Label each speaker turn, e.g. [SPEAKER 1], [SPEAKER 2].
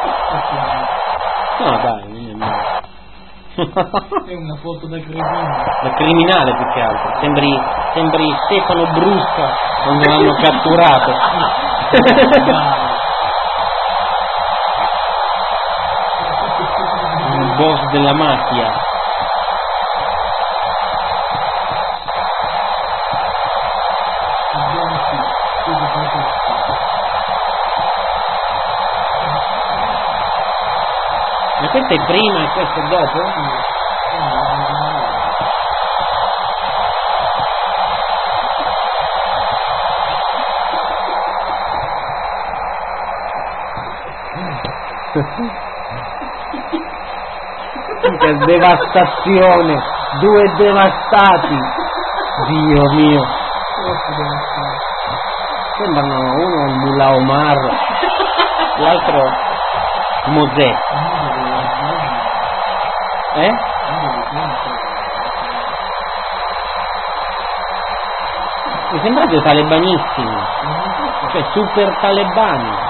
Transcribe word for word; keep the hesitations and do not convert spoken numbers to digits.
[SPEAKER 1] No dai, non è male.
[SPEAKER 2] È una foto da criminale.
[SPEAKER 1] Da criminale più che altro. Sembri, sembri Stefano Brusca quando l'hanno catturato. Il boss della mafia. Ma questo è prima e questo è dopo? Che devastazione! Due devastati! Dio mio! Sembrano uno un Mullah Omar, l'altro Mosè. Eh? Mi sembrate talebanissimi, cioè super talebani.